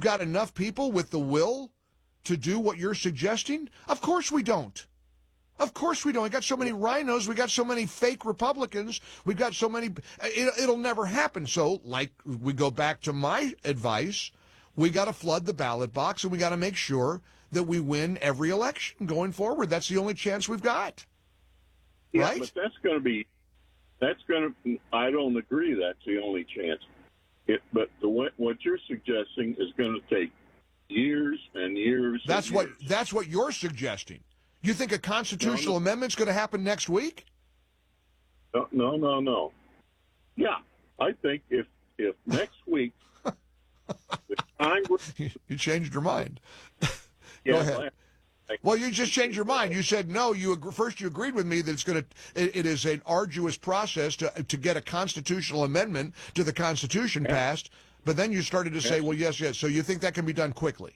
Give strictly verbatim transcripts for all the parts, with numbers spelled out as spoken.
got enough people with the will to do what you're suggesting? Of course we don't. Of course we don't. We got so many rhinos. We got so many fake Republicans. We've got so many. It, it'll never happen. So, like, we go back to my advice. We got to flood the ballot box, and we got to make sure that we win every election going forward. That's the only chance we've got. Yeah, right? But that's going to be. That's going to. I don't agree. That's the only chance. It, but the what you're suggesting is going to take years and years. That's and what. years. That's what you're suggesting. You think a constitutional no, no. amendment's going to happen next week? No, no, no, no. Yeah, I think if if next week the Congress, you changed your mind. yeah, Go ahead. I, Well, you just changed your mind. You said no. You ag- first you agreed with me that it's going to. It, it is an arduous process to to get a constitutional amendment to the Constitution Yeah. passed. But then you started to say, Yes. well, yes, yes. So you think that can be done quickly?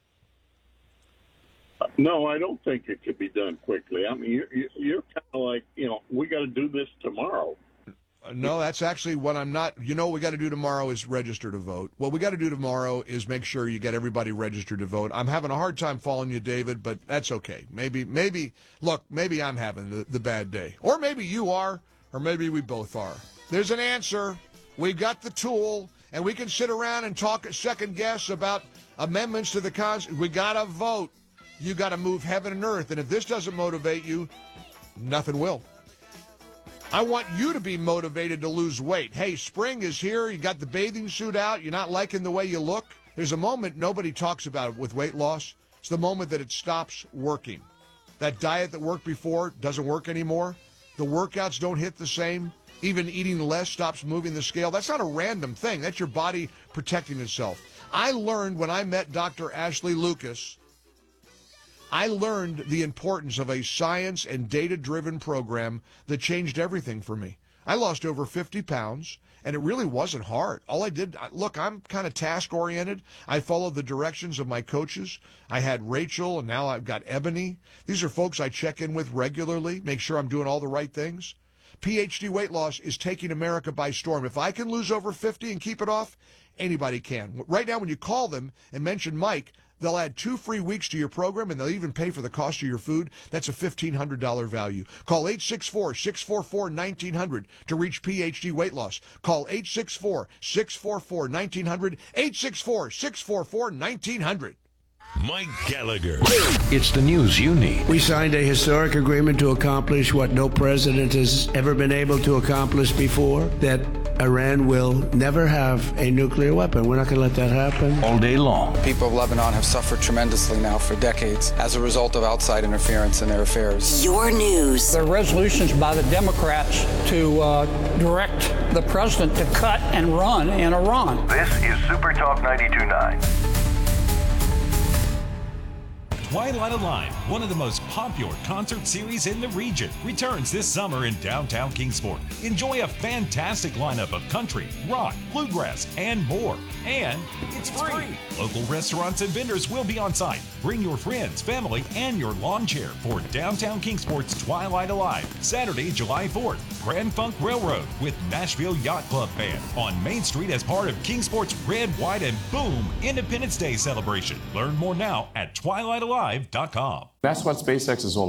No, I don't think it could be done quickly. I mean, you're, you're kind of like, you know, we got to do this tomorrow. Uh, no, that's actually what I'm not. You know what we got to do tomorrow is register to vote. What we got to do tomorrow is make sure you get everybody registered to vote. I'm having a hard time following you, David, but that's okay. Maybe, maybe, look, maybe I'm having the, the bad day. Or maybe you are, or maybe we both are. There's an answer. We've got the tool, and we can sit around and talk second guess about amendments to the Constitution. We got to vote. You got to move heaven and earth. And if this doesn't motivate you, nothing will. I want you to be motivated to lose weight. Hey, spring is here. You got the bathing suit out. You're not liking the way you look. There's a moment nobody talks about with weight loss. It's the moment that it stops working. That diet that worked before doesn't work anymore. The workouts don't hit the same. Even eating less stops moving the scale. That's not a random thing. That's your body protecting itself. I learned when I met Doctor Ashley Lucas, I learned the importance of a science and data-driven program that changed everything for me. I lost over fifty pounds, and it really wasn't hard. All I did, look, I'm kind of task-oriented. I followed the directions of my coaches. I had Rachel, and now I've got Ebony. These are folks I check in with regularly, make sure I'm doing all the right things. P H D Weight Loss is taking America by storm. If I can lose over fifty and keep it off, anybody can. Right now, when you call them and mention Mike, they'll add two free weeks to your program, and they'll even pay for the cost of your food. That's a fifteen hundred dollars value. Call eight six four, six four four, one nine zero zero to reach P H D Weight Loss. Call eight six four, six four four, one nine zero zero, eight six four, six four four, one nine zero zero. Mike Gallagher. It's the news you need. We signed a historic agreement to accomplish what no president has ever been able to accomplish before, that Iran will never have a nuclear weapon. We're not going to let that happen. All day long. People of Lebanon have suffered tremendously now for decades as a result of outside interference in their affairs. Your news. There are resolutions by the Democrats to uh, direct the president to cut and run in Iran. This is Super Talk ninety-two point nine. Twilight Alive, one of the most popular concert series in the region, returns this summer in downtown Kingsport. Enjoy a fantastic lineup of country, rock, bluegrass, and more. And it's free. Local restaurants and vendors will be on site. Bring your friends, family, and your lawn chair for downtown Kingsport's Twilight Alive, Saturday, July fourth. Grand Funk Railroad with Nashville Yacht Club Band on Main Street as part of Kingsport's Red, White, and Boom Independence Day celebration. Learn more now at twilight alive dot com. That's what SpaceX is all